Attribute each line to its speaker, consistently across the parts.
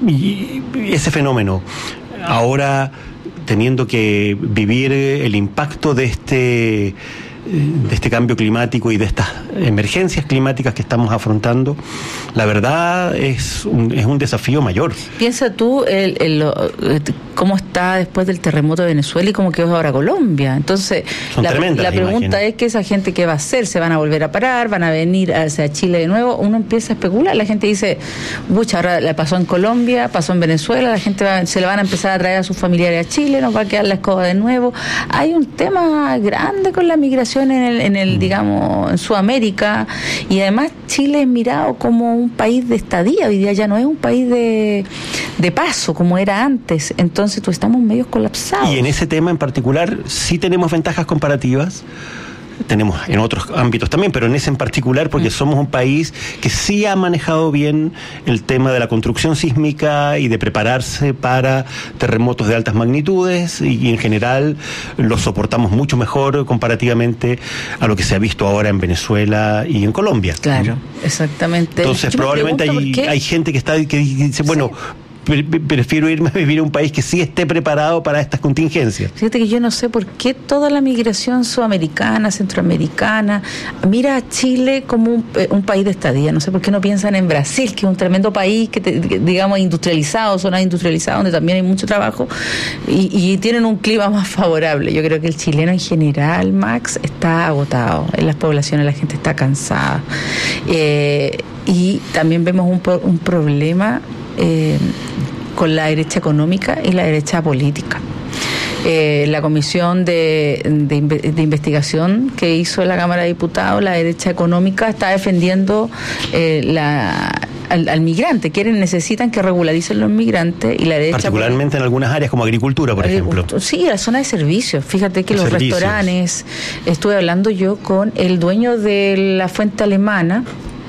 Speaker 1: Y ese fenómeno, ahora teniendo que vivir el impacto de este cambio climático y de estas emergencias climáticas que estamos afrontando, la verdad es un desafío mayor.
Speaker 2: Piensa tú cómo está después del terremoto de Venezuela y cómo quedó ahora Colombia. Entonces, la pregunta es que esa gente, ¿qué va a hacer? ¿Se van a volver a parar? ¿Van a venir hacia Chile de nuevo? Uno empieza a especular. La gente dice, bucha, ahora la pasó en Colombia, pasó en Venezuela, la gente se le van a empezar a traer a sus familiares a Chile, nos va a quedar la escoba de nuevo. Hay un tema grande con la migración en el digamos, en Sudamérica, y además Chile es mirado como un país de estadía. Hoy día ya no es un país de paso como era antes. Entonces estamos medio colapsados.
Speaker 1: Y en ese tema en particular sí tenemos ventajas comparativas. Tenemos en otros ámbitos también, pero en ese en particular, porque somos un país que sí ha manejado bien el tema de la construcción sísmica y de prepararse para terremotos de altas magnitudes, y en general los soportamos mucho mejor comparativamente a lo que se ha visto ahora en Venezuela y en Colombia.
Speaker 2: Claro, exactamente.
Speaker 1: Entonces probablemente hay gente que dice, bueno, sí, prefiero irme a vivir a un país que sí esté preparado para estas contingencias.
Speaker 2: Fíjate que yo no sé por qué toda la migración sudamericana, centroamericana, mira a Chile como un país de estadía. No sé por qué no piensan en Brasil, que es un tremendo país que digamos industrializado, zona industrializada, donde también hay mucho trabajo y tienen un clima más favorable. Yo creo que el chileno en general, Max, está agotado. En las poblaciones la gente está cansada. Y también vemos un problema con la derecha económica y la derecha política. La comisión de investigación que hizo la Cámara de Diputados, la derecha económica está defendiendo al migrante. Necesitan que regularicen los migrantes, y la derecha,
Speaker 1: particularmente en algunas áreas como agricultura, por ejemplo.
Speaker 2: Sí, la zona de servicios. Fíjate que los restaurantes, estuve hablando yo con el dueño de la Fuente Alemana.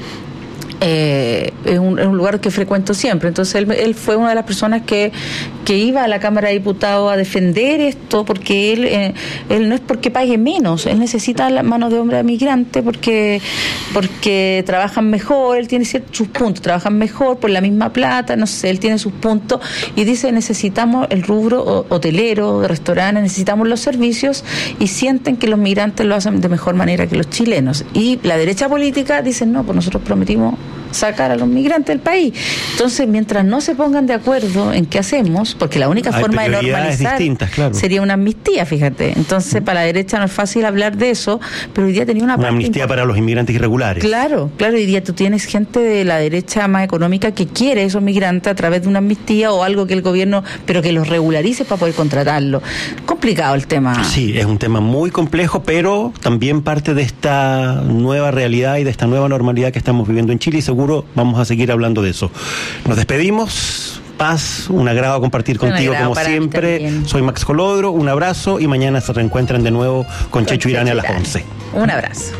Speaker 2: Es un lugar que frecuento siempre. Entonces él fue una de las personas que iba a la Cámara de Diputados a defender esto, porque él no es porque pague menos, él necesita la mano de obra migrante porque trabajan mejor. Él tiene sus puntos, trabajan mejor por la misma plata, no sé, él tiene sus puntos, y dice, necesitamos el rubro hotelero, de restaurantes, necesitamos los servicios, y sienten que los migrantes lo hacen de mejor manera que los chilenos. Y la derecha política dice, no, pues nosotros prometimos sacar a los migrantes del país. Entonces, mientras no se pongan de acuerdo en qué hacemos, porque la única forma de normalizar
Speaker 1: claro,
Speaker 2: sería una amnistía, fíjate. Entonces, para la derecha no es fácil hablar de eso, pero hoy día tenía una
Speaker 1: amnistía para los inmigrantes irregulares.
Speaker 2: Claro, hoy día tú tienes gente de la derecha más económica que quiere esos migrantes a través de una amnistía o algo que el gobierno, pero que los regularice para poder contratarlo. Complicado el tema.
Speaker 1: Sí, es un tema muy complejo, pero también parte de esta nueva realidad y de esta nueva normalidad que estamos viviendo en Chile, y seguro vamos a seguir hablando de eso. Nos despedimos. Paz, un agrado compartir contigo como siempre. Soy Max Colodro, un abrazo, y mañana se reencuentran de nuevo con Checho Irane a las 11.
Speaker 2: Un abrazo.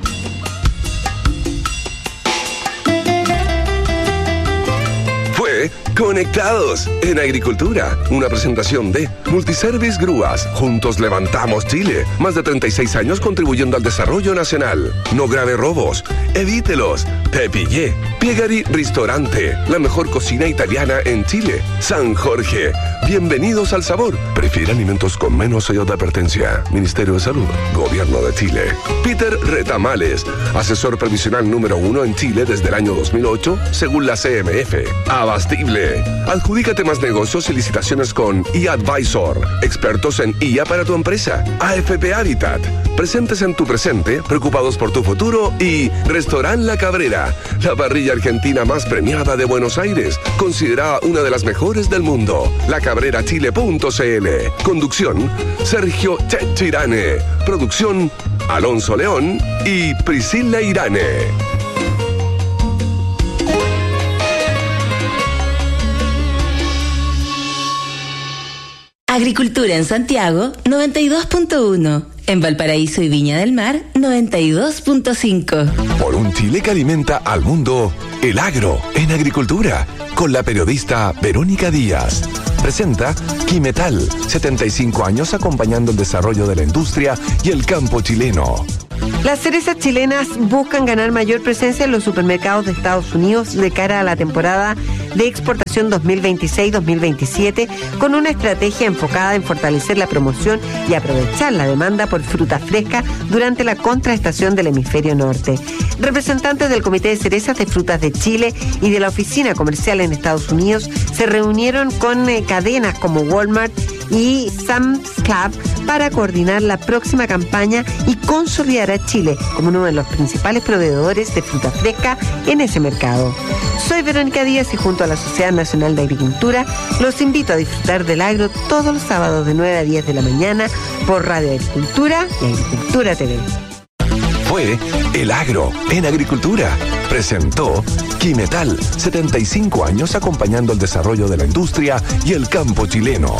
Speaker 3: Conectados en Agricultura, una presentación de Multiservice Grúas. Juntos levantamos Chile. Más de 36 años contribuyendo al desarrollo nacional. No grave robos, evítelos. Pepillé, Piegari Ristorante, la mejor cocina italiana en Chile. San Jorge, bienvenidos al sabor. Prefiere alimentos con menos sellos de advertencia. Ministerio de Salud, Gobierno de Chile. Peter Retamales, asesor previsional número 1 en Chile desde el año 2008, según la CMF. Abastible. Adjudícate más negocios y licitaciones con eAdvisor, expertos en IA para tu empresa. AFP Habitat, presentes en tu presente, preocupados por tu futuro. Y Restaurant La Cabrera, la parrilla argentina más premiada de Buenos Aires, considerada una de las mejores del mundo. lacabrerachile.cl. Conducción, Sergio Checho Irane. Producción, Alonso León y Priscila Irane.
Speaker 4: Agricultura en Santiago, 92.1. En Valparaíso y Viña del Mar, 92.5.
Speaker 3: Por un Chile que alimenta al mundo, el agro en agricultura, con la periodista Verónica Díaz. Presenta Quimetal, 75 años acompañando el desarrollo de la industria y el campo chileno.
Speaker 5: Las cerezas chilenas buscan ganar mayor presencia en los supermercados de Estados Unidos de cara a la temporada de exportación 2026-2027 con una estrategia enfocada en fortalecer la promoción y aprovechar la demanda por fruta fresca durante la contraestación del hemisferio norte. Representantes del Comité de Cerezas de Frutas de Chile y de la Oficina Comercial en Estados Unidos se reunieron con cadenas como Walmart y Sam's Club para coordinar la próxima campaña y consolidar a Chile como uno de los principales proveedores de fruta fresca en ese mercado. Soy Verónica Díaz y junto a la Sociedad Nacional de Agricultura los invito a disfrutar del agro todos los sábados de 9 a 10 de la mañana por Radio Agricultura y Agricultura TV.
Speaker 3: Fue El Agro en Agricultura. Presentó Quimetal, 75 años acompañando el desarrollo de la industria y el campo chileno.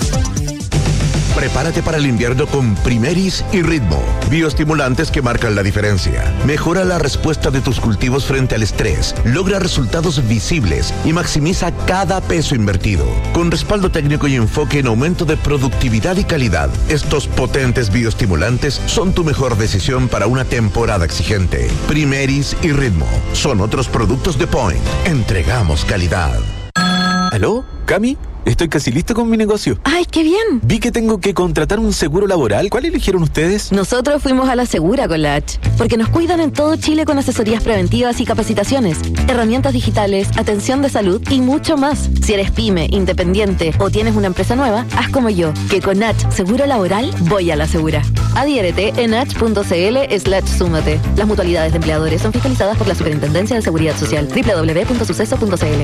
Speaker 6: Prepárate para el invierno con Primeris y Ritmo, bioestimulantes que marcan la diferencia. Mejora la respuesta de tus cultivos frente al estrés, logra resultados visibles y maximiza cada peso invertido. Con respaldo técnico y enfoque en aumento de productividad y calidad, estos potentes bioestimulantes son tu mejor decisión para una temporada exigente. Primeris y Ritmo son otros productos de Point. Entregamos calidad.
Speaker 7: ¿Aló? ¿Cami? Estoy casi listo con mi negocio.
Speaker 8: ¡Ay, qué bien!
Speaker 7: Vi que tengo que contratar un seguro laboral. ¿Cuál eligieron ustedes?
Speaker 8: Nosotros fuimos a la Segura con la H, porque nos cuidan en todo Chile con asesorías preventivas y capacitaciones, herramientas digitales, atención de salud y mucho más. Si eres pyme, independiente o tienes una empresa nueva, haz como yo, que con H Seguro Laboral voy a la Segura. Adhiérete en h.cl/súmate. Las mutualidades de empleadores son fiscalizadas por la Superintendencia de Seguridad Social. www.suceso.cl.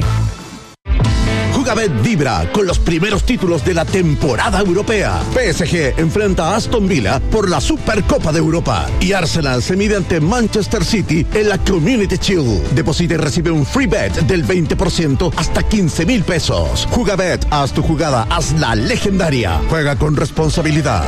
Speaker 6: Jugabet vibra con los primeros títulos de la temporada europea. PSG enfrenta a Aston Villa por la Supercopa de Europa y Arsenal se mide ante Manchester City en la Community Shield. Deposita y recibe un free bet del 20% hasta 15,000 pesos. Jugabet, haz tu jugada, hazla legendaria. Juega con responsabilidad.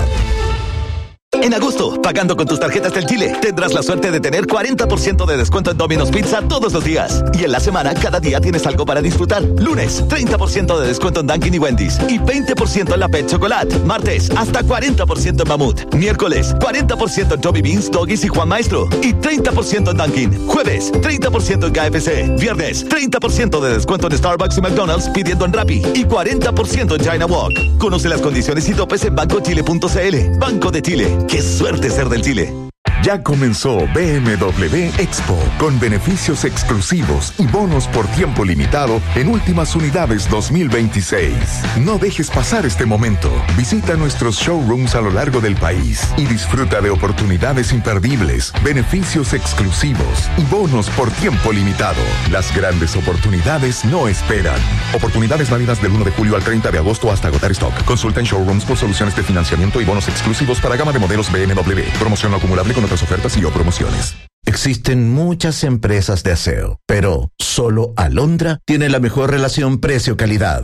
Speaker 9: En agosto, pagando con tus tarjetas del Chile, tendrás la suerte de tener 40% de descuento en Domino's Pizza todos los días. Y en la semana, cada día tienes algo para disfrutar. Lunes, 30% de descuento en Dunkin' y Wendy's. Y 20% en la Pet Chocolate. Martes, hasta 40% en Mamut. Miércoles, 40% en Toby Beans, Doggies y Juan Maestro. Y 30% en Dunkin'. Jueves, 30% en KFC. Viernes, 30% de descuento en Starbucks y McDonald's pidiendo en Rappi. Y 40% en China Walk. Conoce las condiciones y topes en bancochile.cl. Banco de Chile. ¡Qué suerte ser del Chile!
Speaker 10: Ya comenzó BMW Expo, con beneficios exclusivos y bonos por tiempo limitado en últimas unidades 2026. No dejes pasar este momento. Visita nuestros showrooms a lo largo del país y disfruta de oportunidades imperdibles, beneficios exclusivos y bonos por tiempo limitado. Las grandes oportunidades no esperan. Oportunidades válidas del 1 de julio al 30 de agosto hasta agotar stock. Consulta en showrooms por soluciones de financiamiento y bonos exclusivos para gama de modelos BMW. Promoción no acumulable con otras ofertas y o promociones.
Speaker 6: Existen muchas empresas de aseo, pero solo Alondra tiene la mejor relación precio-calidad.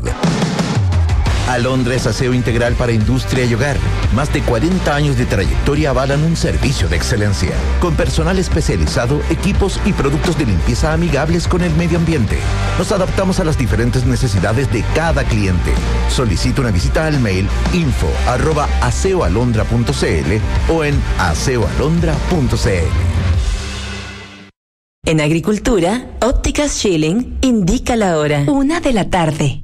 Speaker 6: Alondra es aseo integral para industria y hogar. Más de 40 años de trayectoria avalan un servicio de excelencia, con personal especializado, equipos y productos de limpieza amigables con el medio ambiente. Nos adaptamos a las diferentes necesidades de cada cliente. Solicita una visita al mail info@aseoalondra.cl o en aseoalondra.cl.
Speaker 4: En Agricultura, Ópticas Schilling indica la hora. 1:00 p.m.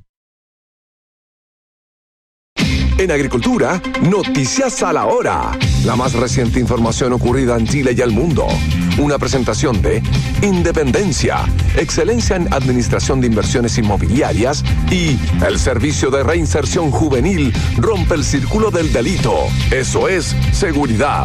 Speaker 3: En Agricultura, noticias a la hora. La más reciente información ocurrida en Chile y el mundo. Una presentación de Independencia, excelencia en administración de inversiones inmobiliarias y el Servicio de Reinserción Juvenil rompe el círculo del delito. Eso es seguridad.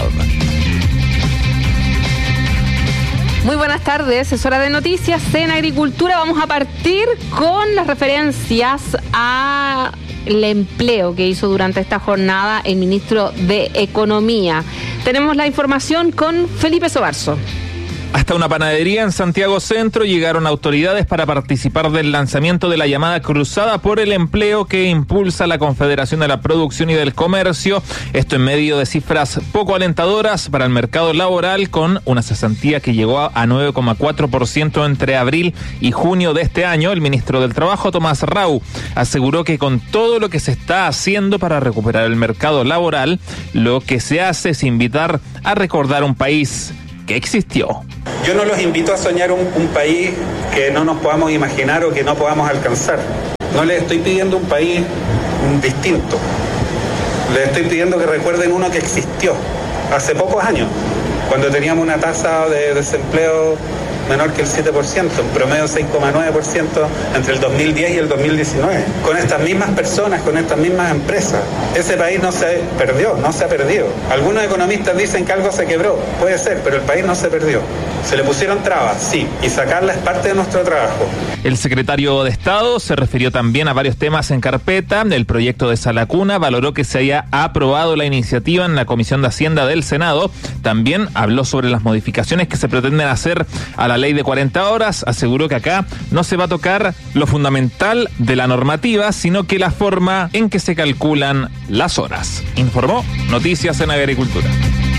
Speaker 11: Muy buenas tardes, es hora de noticias en Agricultura. Vamos a partir con las referencias a el empleo que hizo durante esta jornada el ministro de Economía. Tenemos la información con Felipe Sobarzo.
Speaker 12: Hasta una panadería en Santiago Centro llegaron autoridades para participar del lanzamiento de la llamada Cruzada por el Empleo que impulsa la Confederación de la Producción y del Comercio. Esto en medio de cifras poco alentadoras para el mercado laboral, con una cesantía que llegó a 9,4% entre abril y junio de este año. El ministro del Trabajo, Tomás Rau, aseguró que con todo lo que se está haciendo para recuperar el mercado laboral, lo que se hace es invitar a recordar un país que existió.
Speaker 13: Yo no los invito a soñar un país que no nos podamos imaginar o que no podamos alcanzar. No les estoy pidiendo un país distinto. Les estoy pidiendo que recuerden uno que existió hace pocos años, cuando teníamos una tasa de desempleo menor que el 7%, en promedio 6,9% entre el 2010 y el 2019. Con estas mismas personas, con estas mismas empresas. Ese país no se perdió, no se ha perdido. Algunos economistas dicen que algo se quebró, puede ser, pero el país no se perdió. Se le pusieron trabas, sí, y sacarla es parte de nuestro trabajo.
Speaker 12: El secretario de Estado se refirió también a varios temas en carpeta. El proyecto de Sala Cuna valoró que se haya aprobado la iniciativa en la Comisión de Hacienda del Senado. También habló sobre las modificaciones que se pretenden hacer a la ley de 40 horas. Aseguró que acá no se va a tocar lo fundamental de la normativa, sino que la forma en que se calculan las horas. Informó Noticias en Agricultura.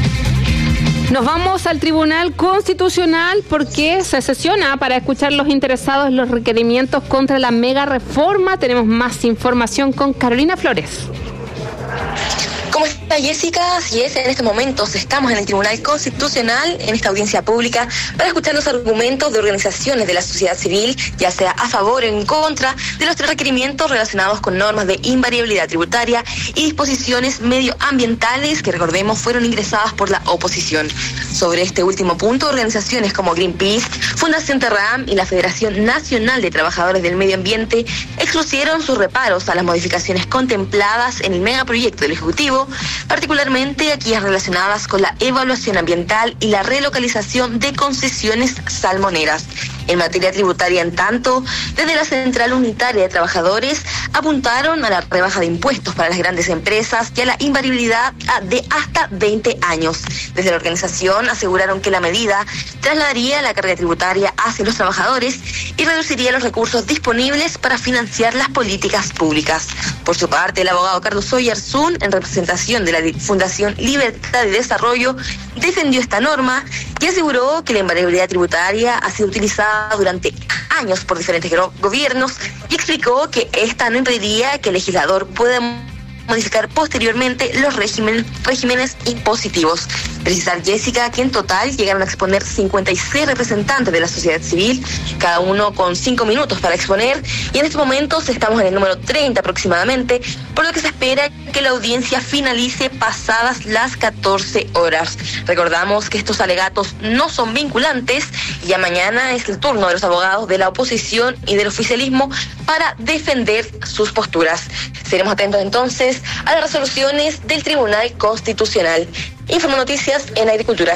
Speaker 11: Nos vamos al Tribunal Constitucional porque se sesiona para escuchar los interesados en los requerimientos contra la mega reforma. Tenemos más información con Carolina Flores.
Speaker 14: ¿Cómo está Jessica? Así es, en estos momentos estamos en el Tribunal Constitucional, en esta audiencia pública, para escuchar los argumentos de organizaciones de la sociedad civil, ya sea a favor o en contra de los 3 requerimientos relacionados con normas de invariabilidad tributaria y disposiciones medioambientales que, recordemos, fueron ingresadas por la oposición. Sobre este último punto, organizaciones como Greenpeace, Fundación Terram y la Federación Nacional de Trabajadores del Medio Ambiente expusieron sus reparos a las modificaciones contempladas en el megaproyecto del Ejecutivo, particularmente aquellas relacionadas con la evaluación ambiental y la relocalización de concesiones salmoneras. En materia tributaria, en tanto, desde la Central Unitaria de Trabajadores apuntaron a la rebaja de impuestos para las grandes empresas y a la invariabilidad de hasta 20 años. Desde la organización aseguraron que la medida trasladaría la carga tributaria hacia los trabajadores y reduciría los recursos disponibles para financiar las políticas públicas. Por su parte, el abogado Carlos Oyarzún, en representación de la Fundación Libertad y Desarrollo, defendió esta norma y aseguró que la invariabilidad tributaria ha sido utilizada durante años por diferentes gobiernos y explicó que esta no impediría que el legislador pueda modificar posteriormente los regímenes impositivos. Precisar, Jessica, que en total llegaron a exponer 56 representantes de la sociedad civil, cada uno con 5 minutos para exponer, y en estos momentos estamos en el número 30 aproximadamente, por lo que se espera que la audiencia finalice pasadas las 14 horas. Recordamos que estos alegatos no son vinculantes y ya mañana es el turno de los abogados de la oposición y del oficialismo para defender sus posturas. Seremos atentos entonces a las resoluciones del Tribunal Constitucional. Informo Noticias en Agricultura.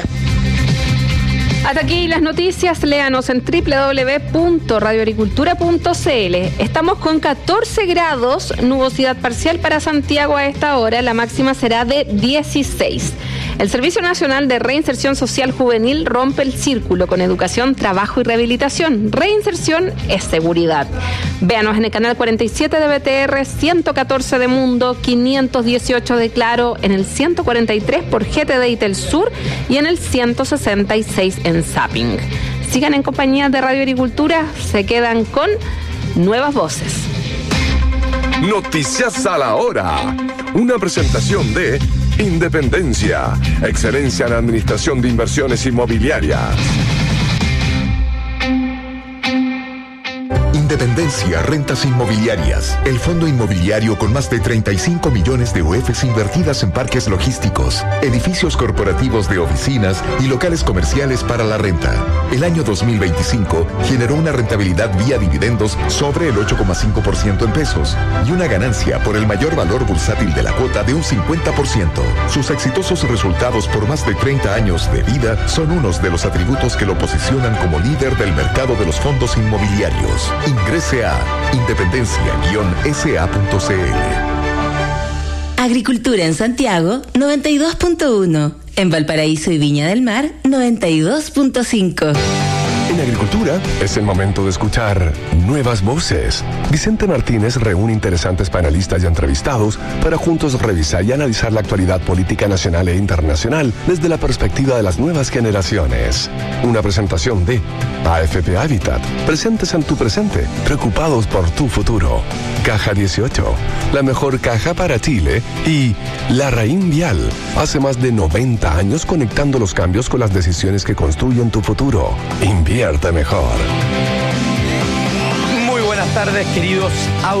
Speaker 11: Hasta aquí las noticias, léanos en www.radioagricultura.cl. Estamos con 14 grados, nubosidad parcial para Santiago a esta hora, la máxima será de 16. El Servicio Nacional de Reinserción Social Juvenil rompe el círculo con educación, trabajo y rehabilitación. Reinserción es seguridad. Véanos en el canal 47 de BTR, 114 de Mundo, 518 de Claro, en el 143 por GTD y Telsur y en el 166 en Zapping. Sigan en compañía de Radio Agricultura, se quedan con Nuevas Voces.
Speaker 3: Noticias a la hora. Una presentación de Independencia, excelencia en administración de inversiones inmobiliarias.
Speaker 10: Independencia Rentas Inmobiliarias, el fondo inmobiliario con más de 35 millones de UFs invertidas en parques logísticos, edificios corporativos de oficinas y locales comerciales para la renta. El año 2025 generó una rentabilidad vía dividendos sobre el 8,5% en pesos y una ganancia por el mayor valor bursátil de la cuota de un 50%. Sus exitosos resultados por más de 30 años de vida son unos de los atributos que lo posicionan como líder del mercado de los fondos inmobiliarios. Ingrese a independencia-sa.cl.
Speaker 4: Agricultura en Santiago, 92.1. En Valparaíso y Viña del Mar, 92.5.
Speaker 3: En Agricultura es el momento de escuchar nuevas voces. Vicente Martínez reúne interesantes panelistas y entrevistados para juntos revisar y analizar la actualidad política nacional e internacional desde la perspectiva de las nuevas generaciones. Una presentación de AFP Habitat, presentes en tu presente, preocupados por tu futuro. Caja 18, la mejor caja para Chile, y Larraín Vial, hace más de 90 años conectando los cambios con las decisiones que construyen tu futuro. Invierte mejor.
Speaker 15: Muy buenas tardes, queridos